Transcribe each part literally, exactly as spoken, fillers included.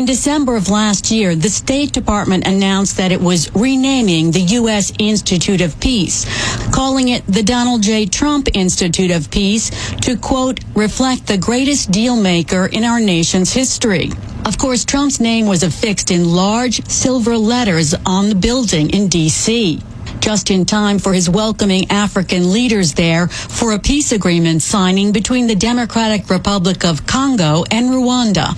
In December of last year, the State Department announced that it was renaming the U S Institute of Peace, calling it the Donald J. Trump Institute of Peace to, quote, reflect the greatest deal maker in our nation's history. Of course, Trump's name was affixed in large silver letters on the building in D C, just in time for his welcoming African leaders there for a peace agreement signing between the Democratic Republic of Congo and Rwanda.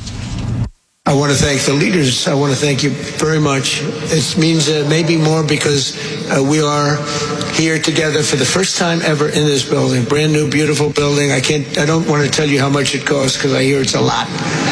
I want to thank the leaders. I want to thank you very much. It means uh, maybe more because uh, we are here together for the first time ever in this building. Brand new, beautiful building. I can't, I don't want to tell you how much it costs because I hear it's a lot.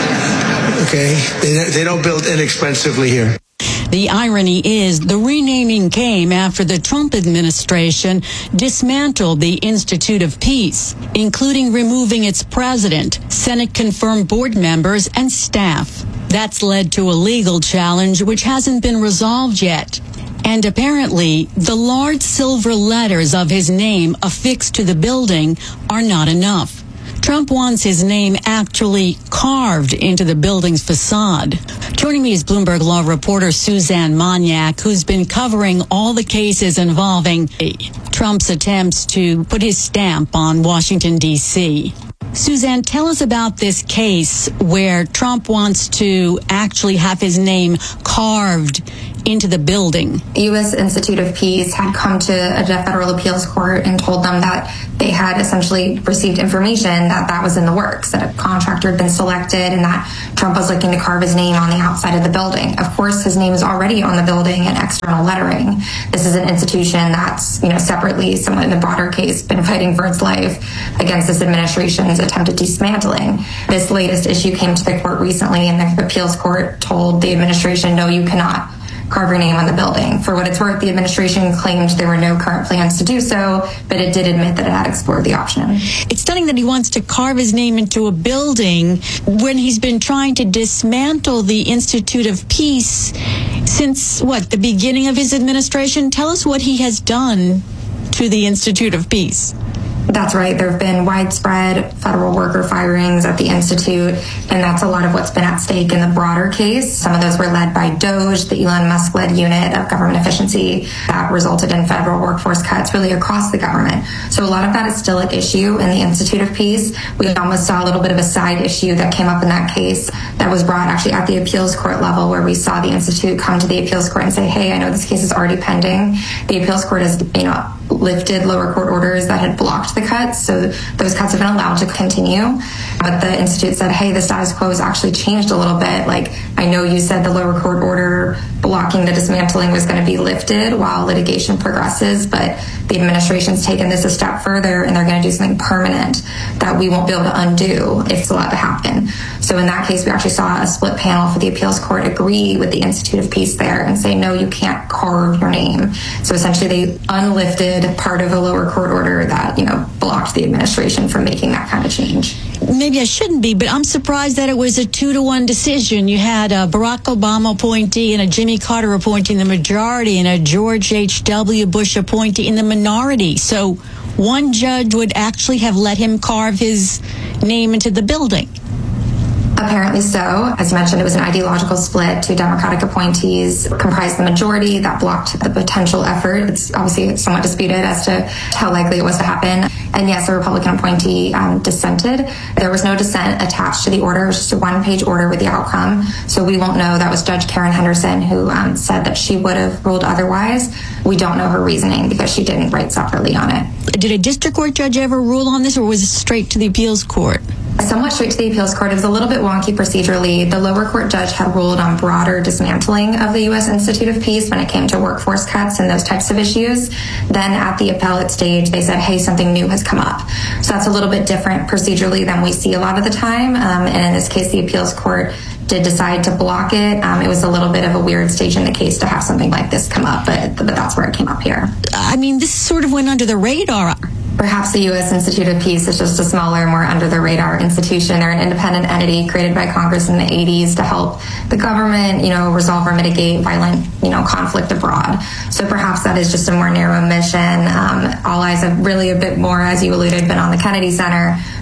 Okay? They, they don't build inexpensively here. The irony is the renaming came after the Trump administration dismantled the Institute of Peace, including removing its president, Senate-confirmed board members, and staff. That's led to a legal challenge which hasn't been resolved yet. And apparently, the large silver letters of his name affixed to the building are not enough. Trump wants his name actually carved into the building's facade. Joining me is Bloomberg Law reporter Suzanne Moniak, who's been covering all the cases involving Trump's attempts to put his stamp on Washington, D C Suzanne, tell us about this case where Trump wants to actually have his name carved into the building. The U S Institute of Peace had come to a federal appeals court and told them that they had essentially received information that that was in the works, that a contractor had been selected and that Trump was looking to carve his name on the outside of the building. Of course, his name is already on the building in external lettering. This is an institution that's, you know, separately, somewhat in the broader case, been fighting for its life against this administration's attempted dismantling. This latest issue came to the court recently, and the appeals court told the administration, no, you cannot carve your name on the building. For what it's worth, the administration claimed there were no current plans to do so, but it did admit that it had explored the option. It's stunning that he wants to carve his name into a building when he's been trying to dismantle the Institute of Peace since, what, the beginning of his administration? Tell us what he has done to the Institute of Peace. That's right. There have been widespread federal worker firings at the Institute, and that's a lot of what's been at stake in the broader case. Some of those were led by DOGE, the Elon Musk-led unit of government efficiency that resulted in federal workforce cuts really across the government. So a lot of that is still at issue in the Institute of Peace. We almost saw a little bit of a side issue that came up in that case that was brought actually at the appeals court level, where we saw the Institute come to the appeals court and say, hey, I know this case is already pending. The appeals court has, you know, lifted lower court orders that had blocked the cuts, so those cuts have been allowed to continue. But the Institute said, hey, the status quo has actually changed a little bit. Like, I know you said the lower court order blocking the dismantling was going to be lifted while litigation progresses, but the administration's taken this a step further, and they're going to do something permanent that we won't be able to undo if it's allowed to happen. So in that case, we actually saw a split panel for the appeals court agree with the Institute of Peace there and say, no, you can't carve your name. So essentially they unlifted part of a lower court order that, you know, blocked the administration from making that kind of change. Maybe I shouldn't be, but I'm surprised that it was a two to one decision. You had a Barack Obama appointee and a Jimmy Carter appointee in the majority and a George H W Bush appointee in the minority. So one judge would actually have let him carve his name into the building. Apparently so. As mentioned, it was an ideological split. Two Democratic appointees comprised the majority. That blocked the potential effort. It's obviously somewhat disputed as to how likely it was to happen. And yes, a Republican appointee um, dissented. There was no dissent attached to the order. It was just a one-page order with the outcome. So we won't know. That was Judge Karen Henderson who um, said that she would have ruled otherwise. We don't know her reasoning because she didn't write separately on it. Did a district court judge ever rule on this, or was it straight to the appeals court? Somewhat straight to the appeals court. It was a little bit wonky procedurally. The lower court judge had ruled on broader dismantling of the U S Institute of Peace when it came to workforce cuts and those types of issues. Then at the appellate stage, they said, hey, something new has come up. So that's a little bit different procedurally than we see a lot of the time. Um, and in this case, the appeals court did decide to block it. Um, it was a little bit of a weird stage in the case to have something like this come up, but, but that's where it came up here. I mean, this sort of went under the radar. Perhaps the U S Institute of Peace is just a smaller, more under-the-radar institution. They're an independent entity created by Congress in the eighties to help the government, you know, resolve or mitigate violent, you know, conflict abroad. So perhaps that is just a more narrow mission. Um, all eyes have really a bit more, as you alluded, been on the Kennedy Center.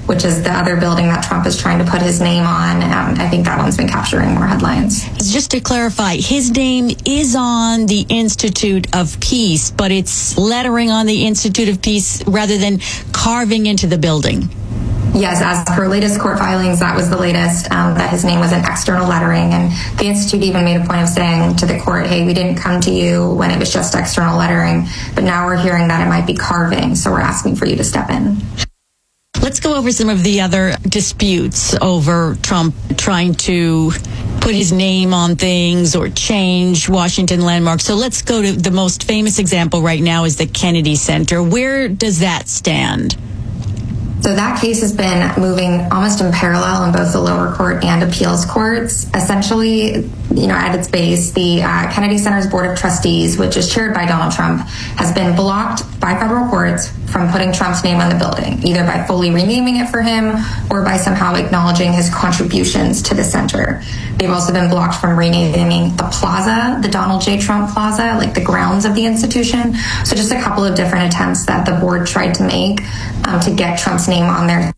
which is the other building that Trump is trying to put his name on. Um, I think that one's been capturing more headlines. Just to clarify, his name is on the Institute of Peace, but it's lettering on the Institute of Peace rather than carving into the building. Yes, as per latest court filings, that was the latest, um, that his name was in external lettering. And the Institute even made a point of saying to the court, hey, we didn't come to you when it was just external lettering, but now we're hearing that it might be carving, so we're asking for you to step in. Let's go over some of the other disputes over Trump trying to put his name on things or change Washington landmarks. So let's go to the most famous example right now is the Kennedy Center. Where does that stand? So that case has been moving almost in parallel in both the lower court and appeals courts. Essentially, you know, at its base, the uh, Kennedy Center's Board of Trustees, which is chaired by Donald Trump, has been blocked by federal courts from putting Trump's name on the building, either by fully renaming it for him or by somehow acknowledging his contributions to the center. They've also been blocked from renaming the plaza, the Donald J. Trump Plaza, like the grounds of the institution. So just a couple of different attempts that the board tried to make um, to get Trump's name on there.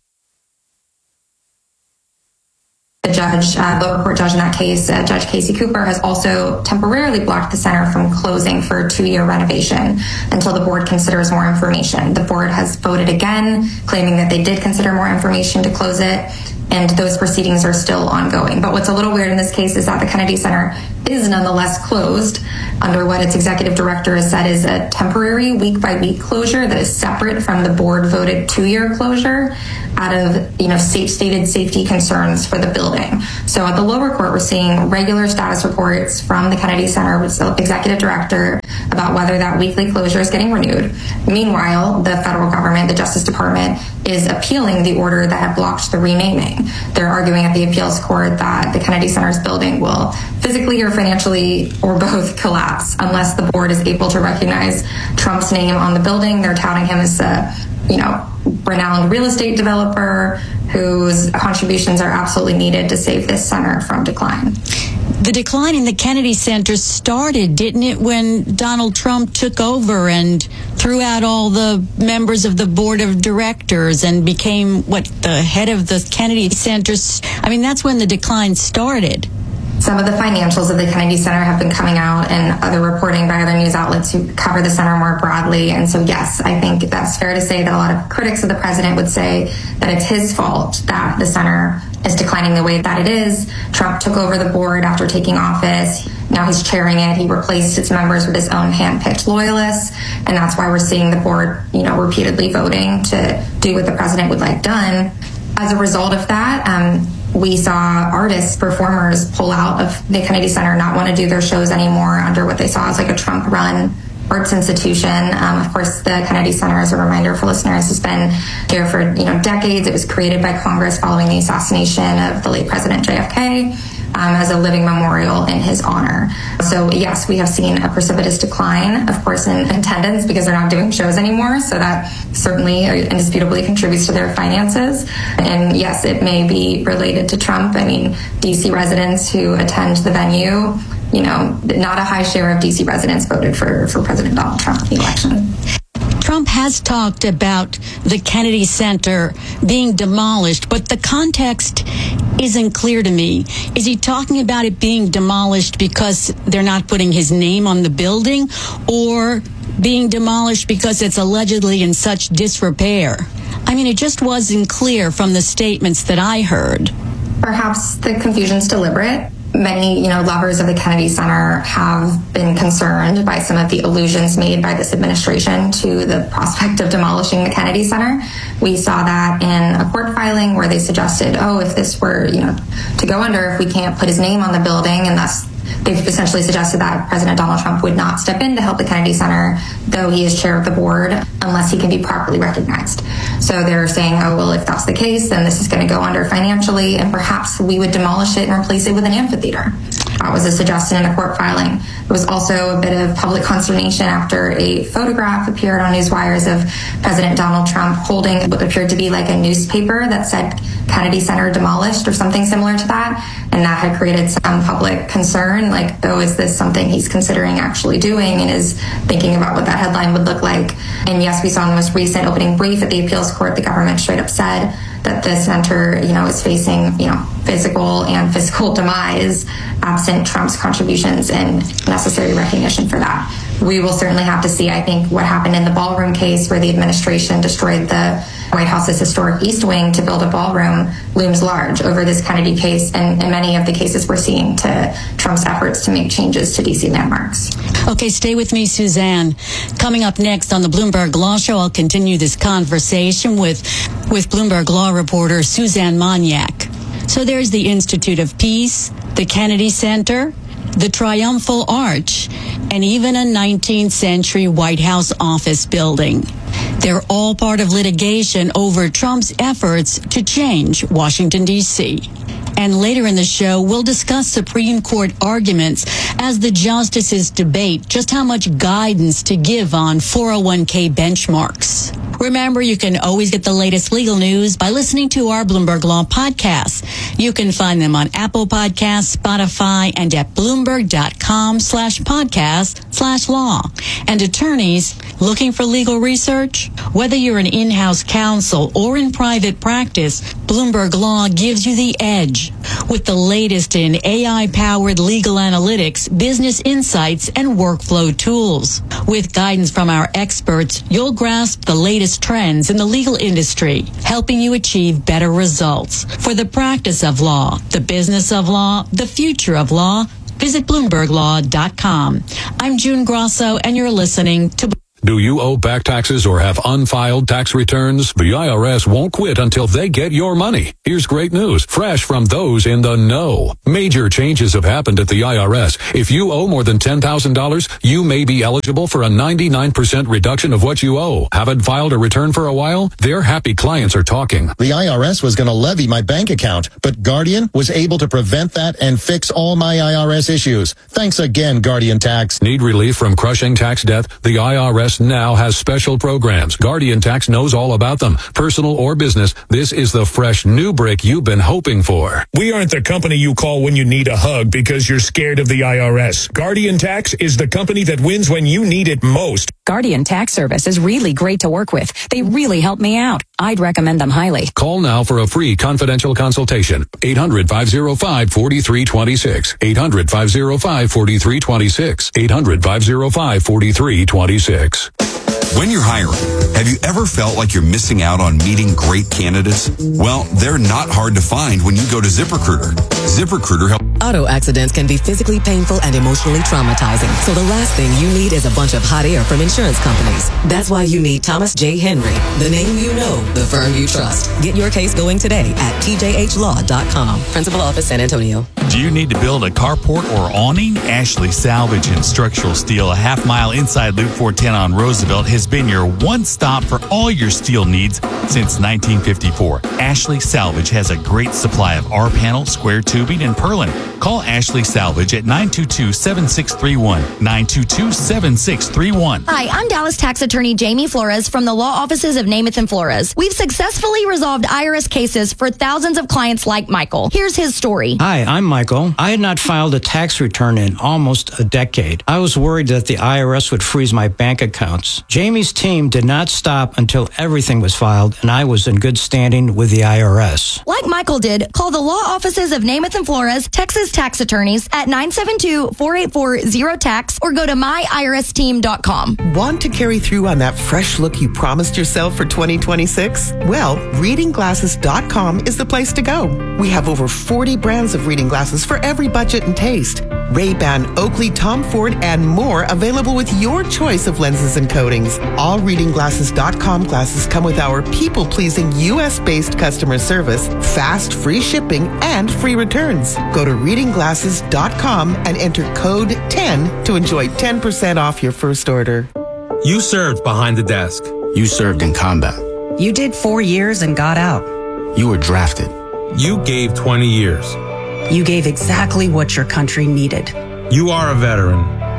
The judge, uh, lower court judge in that case, uh, Judge Casey Cooper, has also temporarily blocked the center from closing for a two-year renovation until the board considers more information. The board has voted again, claiming that they did consider more information to close it, and those proceedings are still ongoing. But what's a little weird in this case is that the Kennedy Center is nonetheless closed under what its executive director has said is a temporary week-by-week closure that is separate from the board-voted two-year closure out of, you know, state-stated safety concerns for the building. So at the lower court, we're seeing regular status reports from the Kennedy Center executive director about whether that weekly closure is getting renewed. Meanwhile, the federal government, the Justice Department, is appealing the order that had blocked the renaming. They're arguing at the appeals court that the Kennedy Center's building will physically or financially or both collapse unless the board is able to recognize Trump's name on the building. They're touting him as a, you know, renowned real estate developer whose contributions are absolutely needed to save this center from decline. The decline in the Kennedy Center started, didn't it, when Donald Trump took over and threw out all the members of the board of directors and became, what, the head of the Kennedy Center? I mean, that's when the decline started. Some of the financials of the Kennedy Center have been coming out and other reporting by other news outlets who cover the center more broadly. And so, yes, I think that's fair to say that a lot of critics of the president would say that it's his fault that the center is declining the way that it is. Trump took over the board after taking office. Now he's chairing it. He replaced its members with his own hand-picked loyalists. And that's why we're seeing the board, you know, repeatedly voting to do what the president would like done. As a result of that, um, we saw artists, performers pull out of the Kennedy Center, not want to do their shows anymore under what they saw as like a Trump-run arts institution. Um, of course, the Kennedy Center, as a reminder for listeners, has been here for you know decades. It was created by Congress following the assassination of the late President J F K. Um, as a living memorial in his honor. So yes, we have seen a precipitous decline, of course, in attendance because they're not doing shows anymore. So that certainly indisputably contributes to their finances. And yes, it may be related to Trump. I mean, D C residents who attend the venue, you know, not a high share of D C residents voted for, for President Donald Trump in the election. Trump has talked about the Kennedy Center being demolished, but the context isn't clear to me. Is he talking about it being demolished because they're not putting his name on the building, or being demolished because it's allegedly in such disrepair? I mean, it just wasn't clear from the statements that I heard. Perhaps the confusion's deliberate. Many, you know, lovers of the Kennedy Center have been concerned by some of the allusions made by this administration to the prospect of demolishing the Kennedy Center. We saw that in a court filing where they suggested, oh, if this were, you know, to go under, if we can't put his name on the building, and thus they've essentially suggested that President Donald Trump would not step in to help the Kennedy Center, though he is chair of the board, unless he can be properly recognized. So they're saying, oh, well, if that's the case, then this is going to go under financially, and perhaps we would demolish it and replace it with an amphitheater. That was a suggestion in a court filing. There was also a bit of public consternation after a photograph appeared on newswires of President Donald Trump holding what appeared to be like a newspaper that said Kennedy Center demolished or something similar to that. And that had created some public concern, like, oh, is this something he's considering actually doing, and is thinking about what that headline would look like. And yes, we saw in the most recent opening brief at the appeals court, the government straight up said that the center, you know, is facing, you know, physical and physical demise absent Trump's contributions and necessary recognition for that. We will certainly have to see, I think, what happened in the ballroom case where the administration destroyed the White House's historic East Wing to build a ballroom looms large over this Kennedy case and, and many of the cases we're seeing to Trump's efforts to make changes to D C landmarks. Okay, stay with me, Suzanne. Coming up next on the Bloomberg Law Show, I'll continue this conversation with, with Bloomberg Law reporter Suzanne Moniak. So there's the Institute of Peace, the Kennedy Center, the Triumphal Arch, and even a nineteenth century White House office building. They're all part of litigation over Trump's efforts to change Washington, D C. And later in the show, we'll discuss Supreme Court arguments as the justices debate just how much guidance to give on four oh one k benchmarks. Remember, you can always get the latest legal news by listening to our Bloomberg Law podcasts. You can find them on Apple Podcasts, Spotify, and at Bloomberg.com slash podcast slash law. And attorneys looking for legal research? Whether you're an in-house counsel or in private practice, Bloomberg Law gives you the edge with the latest in A I-powered legal analytics, business insights, and workflow tools. With guidance from our experts, you'll grasp the latest trends in the legal industry, helping you achieve better results. For the practice of law, the business of law, the future of law, visit Bloomberg Law dot com. I'm June Grosso, and you're listening to Do you owe back taxes or have unfiled tax returns? The I R S won't quit until they get your money. Here's great news, fresh from those in the know. Major changes have happened at the I R S. If you owe more than ten thousand dollars, you may be eligible for a ninety-nine percent reduction of what you owe. Haven't filed a return for a while? Their happy clients are talking. The I R S was going to levy my bank account, but Guardian was able to prevent that and fix all my I R S issues. Thanks again, Guardian Tax. Need relief from crushing tax debt? The I R S now has special programs. Guardian Tax knows all about them. Personal or business, this is the fresh new break you've been hoping for. We aren't the company you call when you need a hug because you're scared of the I R S. Guardian Tax is the company that wins when you need it most. Guardian Tax Service is really great to work with. They really help me out. I'd recommend them highly. Call now for a free confidential consultation. eight hundred, five oh five, four three two six. eight hundred, five oh five, four three two six. eight hundred, five oh five, four three two six. When you're hiring, have you ever felt like you're missing out on meeting great candidates? Well, they're not hard to find when you go to ZipRecruiter. ZipRecruiter helps. Auto accidents can be physically painful and emotionally traumatizing. So the last thing you need is a bunch of hot air from insurance companies. That's why you need Thomas J. Henry, the name you know, the firm you trust. Get your case going today at T J H law dot com. Principal Office, San Antonio. Do you need to build a carport or awning? Ashley Salvage and Structural Steel, a half mile inside Loop four ten on Roosevelt, has been your one stop for all your steel needs since nineteen fifty-four. Ashley Salvage has a great supply of R-panel, square tubing, and purlin. Call Ashley Salvage at nine two two, seven six three one, nine two two, seven six three one. Hi, I'm Dallas tax attorney Jamie Flores from the law offices of Namath and Flores. We've successfully resolved I R S cases for thousands of clients like Michael. Here's his story. Hi, I'm Michael. I had not filed a tax return in almost a decade. I was worried that the I R S would freeze my bank accounts. Jamie's team did not stop until everything was filed, and I was in good standing with the I R S. Like Michael did, call the law offices of Namath and Flores, Texas tax attorneys at nine seven two, four eight four, zero tax or go to my I R S team dot com. Want to carry through on that fresh look you promised yourself for twenty twenty-six? Well, reading glasses dot com is the place to go. We have over forty brands of reading glasses for every budget and taste. Ray-Ban, Oakley, Tom Ford, and more available with your choice of lenses and coatings. All reading glasses dot com glasses come with our people-pleasing U S-based customer service, fast, free shipping, and free returns. Go to reading glasses dot com and enter code ten to enjoy ten percent off your first order. You served behind the desk. You served in combat. You did four years and got out. You were drafted. You gave twenty years. You gave exactly what your country needed. You are a veteran.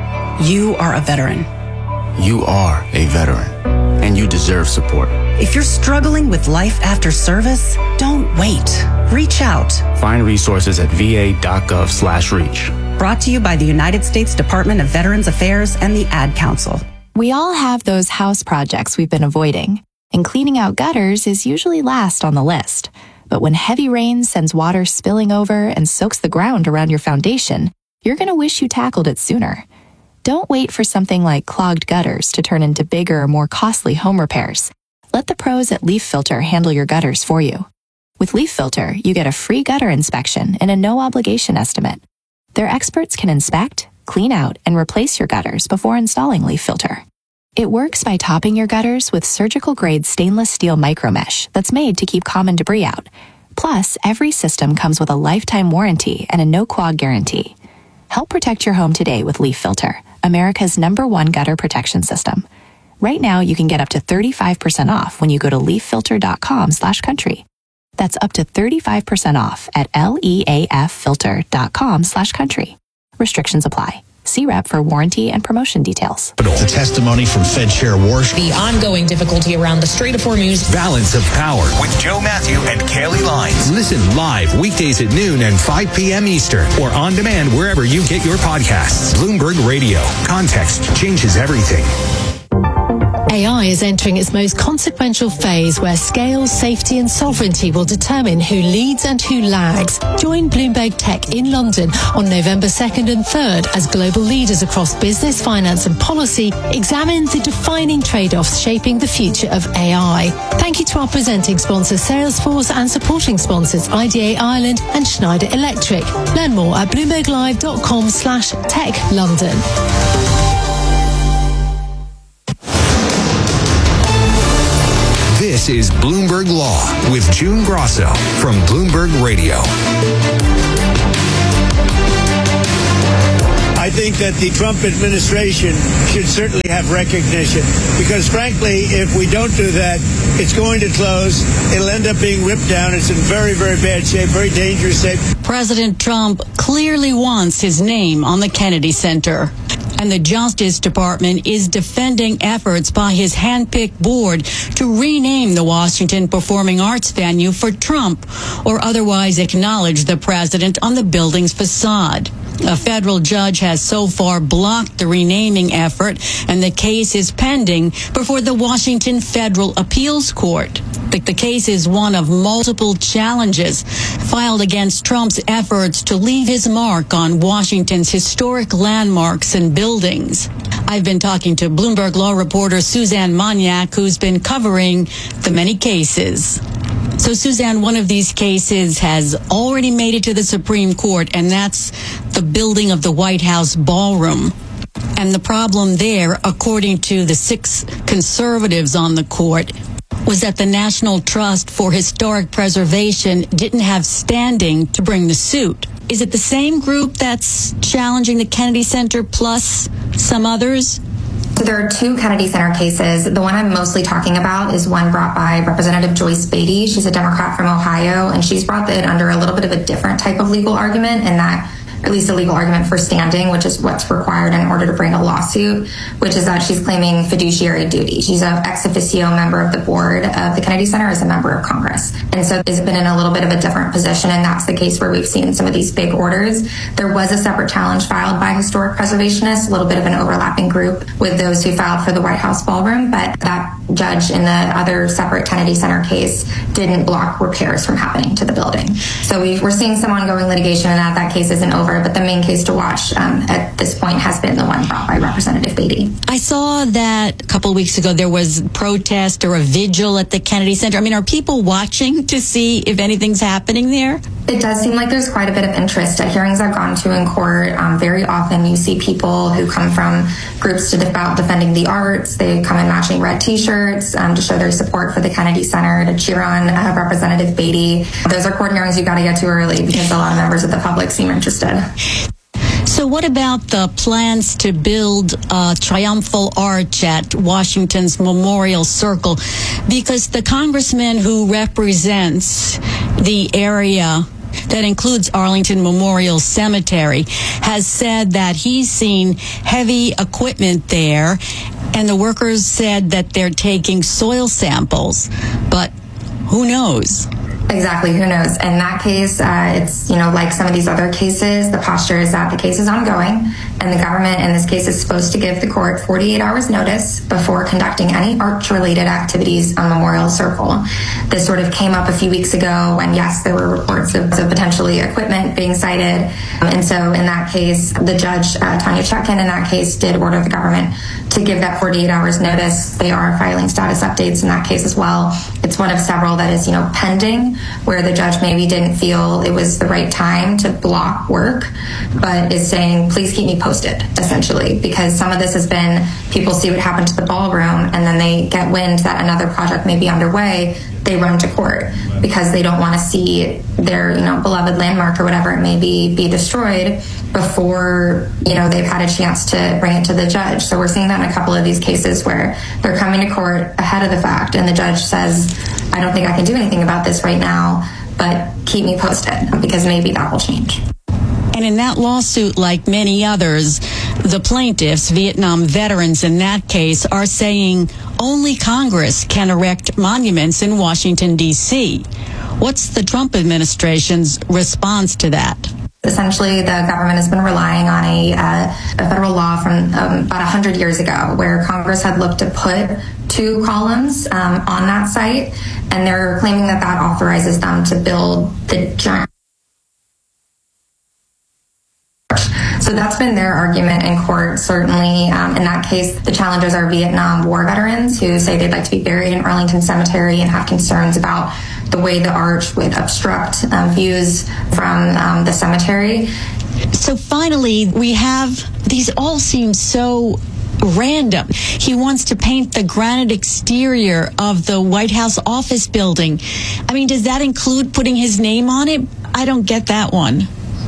You are a veteran. You are a veteran, and you deserve support. If you're struggling with life after service, don't wait. Reach out. Find resources at V A dot gov slash reach. Brought to you by the United States Department of Veterans Affairs and the Ad Council. We all have those house projects we've been avoiding. And cleaning out gutters is usually last on the list. But when heavy rain sends water spilling over and soaks the ground around your foundation, you're going to wish you tackled it sooner. Don't wait for something like clogged gutters to turn into bigger, more costly home repairs. Let the pros at Leaf Filter handle your gutters for you. With Leaf Filter, you get a free gutter inspection and a no-obligation estimate. Their experts can inspect, clean out, and replace your gutters before installing Leaf Filter. It works by topping your gutters with surgical-grade stainless steel micromesh that's made to keep common debris out. Plus, every system comes with a lifetime warranty and a no-clog guarantee. Help protect your home today with Leaf Filter, America's number one gutter protection system. Right now, you can get up to thirty-five percent off when you go to leaffilter.com slash country. That's up to thirty-five percent off at leaffilter.com slash country. Restrictions apply. See rep for warranty and promotion details. The testimony from Fed Chair Warsh. The ongoing difficulty around the Strait of Hormuz. Balance of Power with Joe Matthew and Kaylee Lines. Listen live weekdays at noon and five p.m. Eastern or on demand wherever you get your podcasts. Bloomberg Radio. Context changes everything. A I is entering its most consequential phase where scale, safety and sovereignty will determine who leads and who lags. Join Bloomberg Tech in London on November second and third as global leaders across business, finance and policy examine the defining trade-offs shaping the future of A I. Thank you to our presenting sponsors Salesforce and supporting sponsors I D A Ireland and Schneider Electric. Learn more at bloomberglive.com slash tech London. This is Bloomberg Law with June Grosso from Bloomberg Radio. I think that the Trump administration should certainly have recognition because, frankly, if we don't do that, it's going to close. It'll end up being ripped down. It's in very, very bad shape, very dangerous shape. President Trump clearly wants his name on the Kennedy Center. And the Justice Department is defending efforts by his handpicked board to rename the Washington Performing Arts venue for Trump or otherwise acknowledge the president on the building's facade. A federal judge has so far blocked the renaming effort, and the case is pending before the Washington Federal Appeals Court. The, the case is one of multiple challenges filed against Trump's efforts to leave his mark on Washington's historic landmarks and buildings. I've been talking to Bloomberg Law reporter Suzanne Moniak, who's been covering the many cases. So, Suzanne, one of these cases has already made it to the Supreme Court, and that's the building of the White House ballroom. And the problem there, according to the six conservatives on the court, was that the National Trust for Historic Preservation didn't have standing to bring the suit. Is it the same group that's challenging the Kennedy Center plus some others? So there are two Kennedy Center cases. The one I'm mostly talking about is one brought by Representative Joyce Beatty. She's a Democrat from Ohio, and she's brought it under a little bit of a different type of legal argument, in that, at least a legal argument for standing, which is what's required in order to bring a lawsuit, which is that she's claiming fiduciary duty. She's an ex officio member of the board of the Kennedy Center as a member of Congress. And so has been in a little bit of a different position, and that's the case where we've seen some of these big orders. There was a separate challenge filed by historic preservationists, a little bit of an overlapping group with those who filed for the White House ballroom, but that judge in the other separate Kennedy Center case didn't block repairs from happening to the building. So we, we're seeing some ongoing litigation, and that that case isn't over, but the main case to watch um, at this point has been the one brought by Representative Beatty. I saw that a couple of weeks ago there was protest or a vigil at the Kennedy Center. I mean, are people watching to see if anything's happening there? It does seem like there's quite a bit of interest. At hearings I've gone to in court, um, very often you see people who come from groups to about defending the arts. They come in matching red T-shirts um, to show their support for the Kennedy Center, to cheer on uh, Representative Beatty. Those are court hearings you got to get to early because a lot of members of the public seem interested. So what about the plans to build a triumphal arch at Washington's Memorial Circle? Because the congressman who represents the area that includes Arlington Memorial Cemetery has said that he's seen heavy equipment there, and the workers said that they're taking soil samples, but who knows? Exactly. Who knows? In that case, uh, it's, you know, like some of these other cases, the posture is that the case is ongoing, and the government in this case is supposed to give the court forty-eight hours notice before conducting any arch-related activities on Memorial Circle. This sort of came up a few weeks ago when, yes, there were reports of, of potentially equipment being cited. Um, and so in that case, the judge, uh, Tanya Chutkan, in that case, did order the government to give that forty-eight hours notice. They are filing status updates in that case as well. It's one of several that is, you know, pending, where the judge maybe didn't feel it was the right time to block work, but is saying, please keep me posted, essentially, because some of this has been, people see what happened to the ballroom, and then they get wind that another project may be underway, they run to court because they don't want to see their, you know, beloved landmark or whatever it may be, be destroyed before, you know, they've had a chance to bring it to the judge. So we're seeing that in a couple of these cases where they're coming to court ahead of the fact, and the judge says, I don't think I can do anything about this right now, but keep me posted, because maybe that will change. And in that lawsuit, like many others, the plaintiffs, Vietnam veterans in that case, are saying only Congress can erect monuments in Washington, D C. What's the Trump administration's response to that? Essentially, the government has been relying on a, uh, a federal law from um, about one hundred years ago, where Congress had looked to put two columns um, on that site, and they're claiming that that authorizes them to build the giant. So that's been their argument in court, certainly. Um, in that case, the challengers are Vietnam War veterans who say they'd like to be buried in Arlington Cemetery and have concerns about the way the arch would obstruct um, views from um, the cemetery. So finally, we have, these all seem so random. He wants to paint the granite exterior of the White House office building. I mean, does that include putting his name on it? I don't get that one.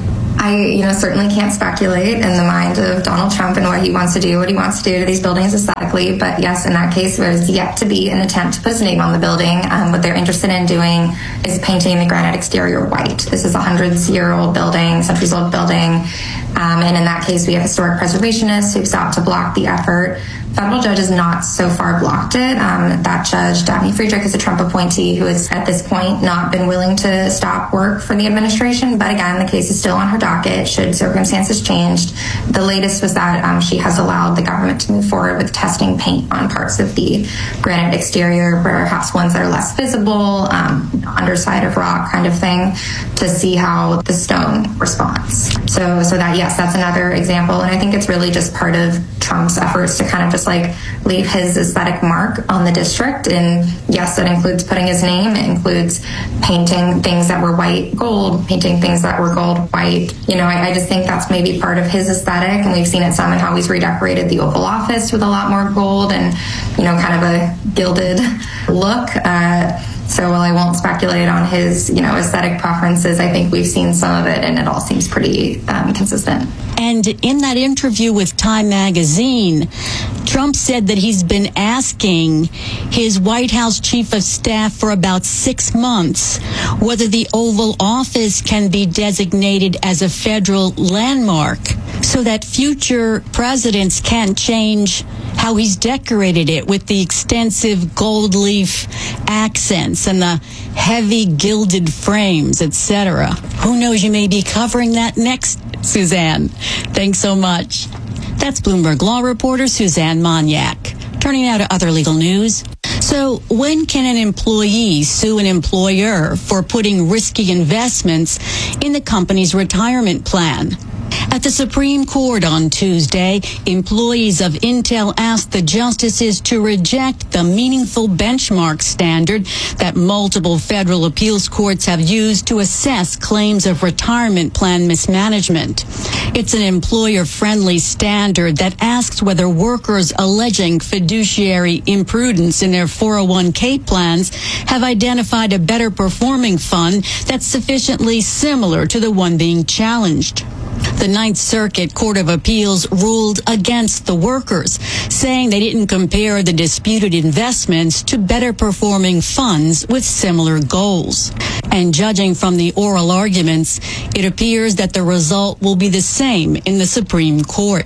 I, you know, certainly can't speculate in the mind of Donald Trump and what he wants to do, what he wants to do to these buildings aesthetically. But yes, in that case, there's yet to be an attempt to put his name on the building. Um, what they're interested in doing is painting the granite exterior white. This is a hundreds-year-old building, centuries-old building. Um, and in that case, we have historic preservationists who've sought to block the effort. Federal judge has not so far blocked it. Um, that judge, Daphne Friedrich, is a Trump appointee who has at this point not been willing to stop work for the administration. But again, the case is still on her docket should circumstances change. The latest was that um, she has allowed the government to move forward with testing paint on parts of the granite exterior, perhaps ones that are less visible, um, underside of rock kind of thing, to see how the stone responds. So, so that, yes, that's another example. And I think it's really just part of Trump's efforts to kind of just like leave his aesthetic mark on the district. And yes, that includes putting his name. It includes painting things that were white gold, painting things that were gold white. You know, I, I just think that's maybe part of his aesthetic. And we've seen it some in how he's redecorated the Oval Office with a lot more gold and, you know, kind of a gilded look. Uh, So while I won't speculate on his, you know, aesthetic preferences, I think we've seen some of it, and it all seems pretty um, consistent. And in that interview with Time Magazine, Trump said that he's been asking his White House chief of staff for about six months whether the Oval Office can be designated as a federal landmark so that future presidents can't change how he's decorated it with the extensive gold leaf accents and the heavy gilded frames, et cetera. Who knows, you may be covering that next, Suzanne. Thanks so much. That's Bloomberg Law reporter Suzanne Moniak. Turning now to other legal news. So when can an employee sue an employer for putting risky investments in the company's retirement plan? At the Supreme Court on Tuesday, employees of Intel asked the justices to reject the meaningful benchmark standard that multiple federal appeals courts have used to assess claims of retirement plan mismanagement. It's an employer-friendly standard that asks whether workers alleging fiduciary imprudence in their four oh one k plans have identified a better performing fund that's sufficiently similar to the one being challenged. The Ninth Circuit Court of Appeals ruled against the workers, saying they didn't compare the disputed investments to better performing funds with similar goals. And judging from the oral arguments, it appears that the result will be the same in the Supreme Court. Here's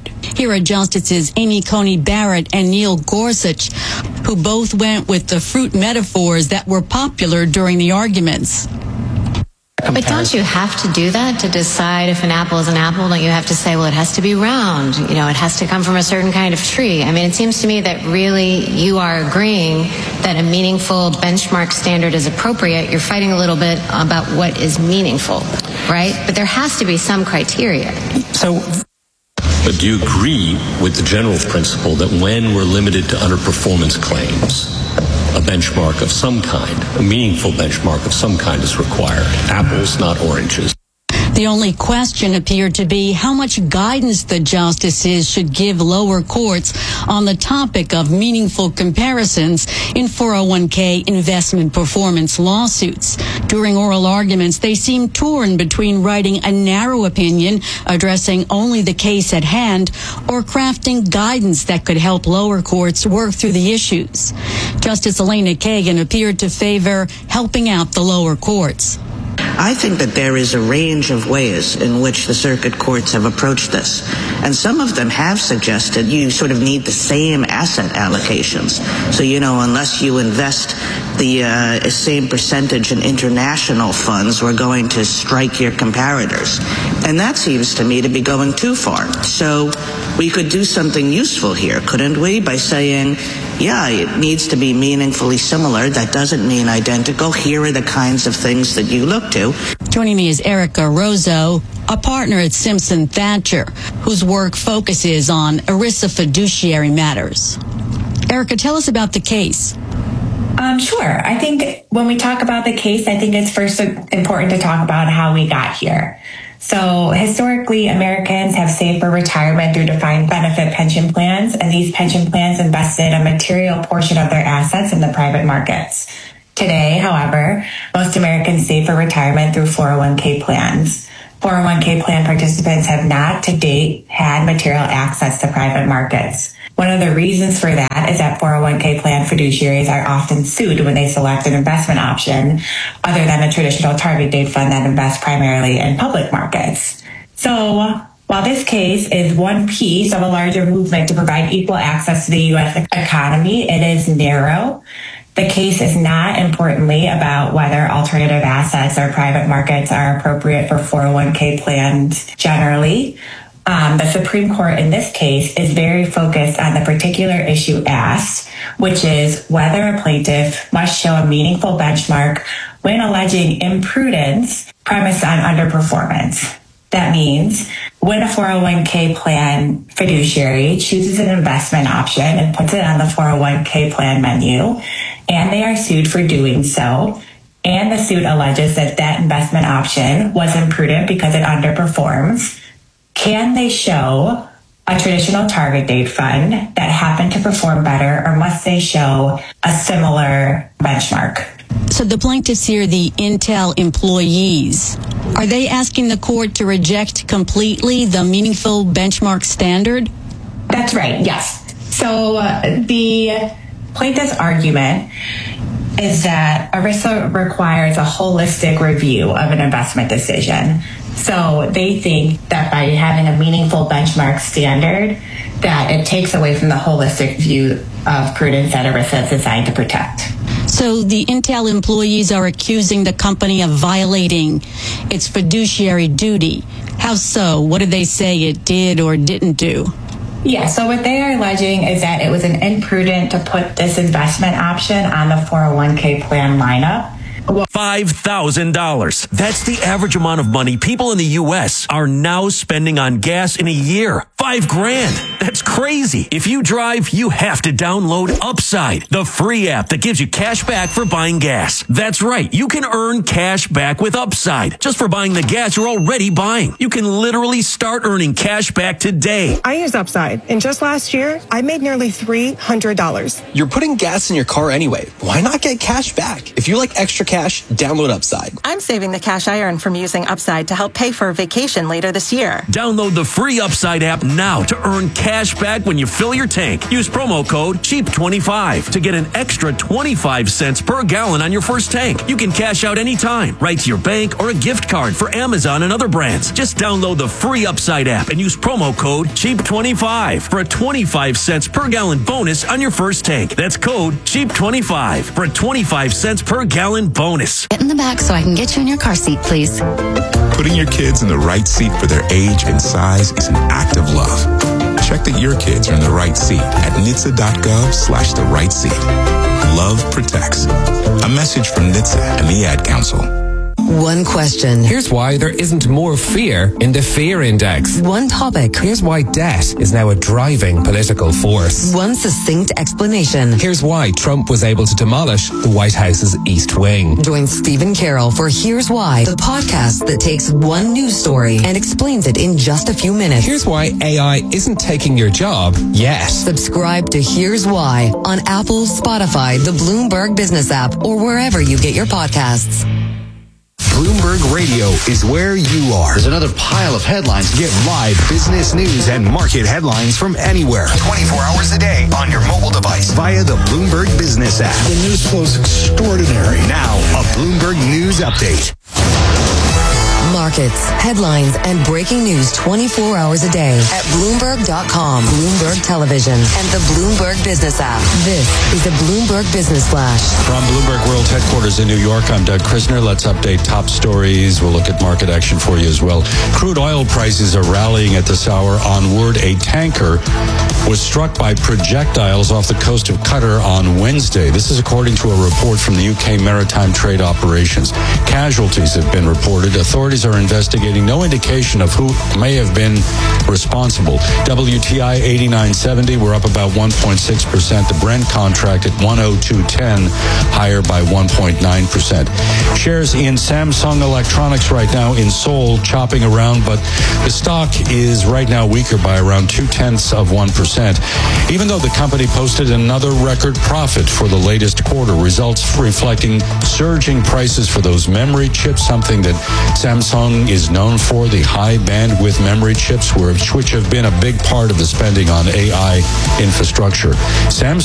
Here are Justices Amy Coney Barrett and Neil Gorsuch, who both went with the fruit metaphors that were popular during the arguments. But don't you have to do that to decide if an apple is an apple? Don't you have to say, well, it has to be round, you know, it has to come from a certain kind of tree? I mean, it seems to me that really you are agreeing that a meaningful benchmark standard is appropriate. You're fighting a little bit about what is meaningful, right? But there has to be some criteria. So... But do you agree with the general principle that when we're limited to underperformance claims, a benchmark of some kind, a meaningful benchmark of some kind is required? Apples, not oranges. The only question appeared to be how much guidance the justices should give lower courts on the topic of meaningful comparisons in four oh one k investment performance lawsuits. During oral arguments, they seemed torn between writing a narrow opinion addressing only the case at hand or crafting guidance that could help lower courts work through the issues. Justice Elena Kagan appeared to favor helping out the lower courts. I think that there is a range of ways in which the circuit courts have approached this. And some of them have suggested you sort of need the same asset allocations. So, you know, unless you invest the uh, same percentage in international funds, we're going to strike your comparators. And that seems to me to be going too far. So we could do something useful here, couldn't we? By saying, yeah, it needs to be meaningfully similar. That doesn't mean identical. Here are the kinds of things that you look to. Joining me is Erica Rozzo, a partner at Simpson Thacher, whose work focuses on ERISA fiduciary matters. Erica, tell us about the case. Um, sure. I think when we talk about the case, I think it's first important to talk about how we got here. So historically, Americans have saved for retirement through defined benefit pension plans, and these pension plans invested a material portion of their assets in the private markets. Today, however, most Americans save for retirement through four oh one k plans. four oh one k plan participants have not to date had material access to private markets. One of the reasons for that is that four oh one k plan fiduciaries are often sued when they select an investment option other than a traditional target date fund that invests primarily in public markets. So while this case is one piece of a larger movement to provide equal access to the U S economy, it is narrow. The case is not, importantly, about whether alternative assets or private markets are appropriate for four oh one k plans generally. Um, the Supreme Court in this case is very focused on the particular issue asked, which is whether a plaintiff must show a meaningful benchmark when alleging imprudence premised on underperformance. That means when a four oh one k plan fiduciary chooses an investment option and puts it on the four oh one k plan menu, and they are sued for doing so, and the suit alleges that that investment option was imprudent because it underperforms, can they show a traditional target date fund that happened to perform better, or must they show a similar benchmark? So the plaintiffs here, the Intel employees, are they asking the court to reject completely the meaningful benchmark standard? That's right, yes. So uh, the plaintiff's argument is that ERISA requires a holistic review of an investment decision. So they think that by having a meaningful benchmark standard, that it takes away from the holistic view of prudence that ERISA is designed to protect. So the Intel employees are accusing the company of violating its fiduciary duty. How so? What did they say it did or didn't do? Yeah, so what they are alleging is that it was an imprudent to put this investment option on the four oh one k plan lineup. five thousand dollars. That's the average amount of money people in the U S are now spending on gas in a year. Five grand. That's crazy. If you drive, you have to download Upside, the free app that gives you cash back for buying gas. That's right. You can earn cash back with Upside just for buying the gas you're already buying. You can literally start earning cash back today. I use Upside, and just last year, I made nearly three hundred dollars. You're putting gas in your car anyway. Why not get cash back? If you like extra cash, download Upside. I'm saving the cash I earn from using Upside to help pay for a vacation later this year. Download the free Upside app now to earn cash back when you fill your tank. Use promo code cheap twenty-five to get an extra twenty-five cents per gallon on your first tank. You can cash out anytime, right to your bank or a gift card for Amazon and other brands. Just download the free Upside app and use promo code cheap twenty-five for a twenty-five cents per gallon bonus on your first tank. That's code cheap twenty-five for a twenty-five cents per gallon bonus. Get in the back so I can get you in your car seat, please. Putting your kids in the right seat for their age and size is an act of love. Check that your kids are in the right seat at N H T S A dot gov slash the right seat. Love protects. A message from N H T S A and the Ad Council. One question. Here's why there isn't more fear in the fear index. One topic. Here's why debt is now a driving political force. One succinct explanation. Here's why Trump was able to demolish the White House's East Wing. Join Stephen Carroll for Here's Why, the podcast that takes one news story and explains it in just a few minutes. Here's why A I isn't taking your job yet. Subscribe to Here's Why on Apple, Spotify, the Bloomberg Business app, or wherever you get your podcasts. Bloomberg Radio is where you are. There's another pile of headlines. Get live business news and market headlines from anywhere. twenty-four hours a day on your mobile device via the Bloomberg Business app. The news flow is extraordinary. Now, a Bloomberg News Update. Markets, headlines, and breaking news twenty-four hours a day at Bloomberg dot com, Bloomberg Television, and the Bloomberg Business app. This is the Bloomberg Business Flash. From Bloomberg World Headquarters in New York, I'm Doug Krisner. Let's update top stories. We'll look at market action for you as well. Crude oil prices are rallying at this hour on word a tanker was struck by projectiles off the coast of Qatar on Wednesday. This is according to a report from the U K Maritime Trade Operations. Casualties have been reported. Authorities are investigating. No indication of who may have been responsible. W T I eighty-nine seventy, we're up about one point six percent. The Brent contract at one oh two ten, higher by one point nine percent. Shares in Samsung Electronics right now in Seoul chopping around, but the stock is right now weaker by around two-tenths of one percent. Even though the company posted another record profit for the latest quarter, results reflecting surging prices for those memory chips, something that Samsung is known for, the high bandwidth memory chips, which have been a big part of the spending on A I infrastructure. Samsung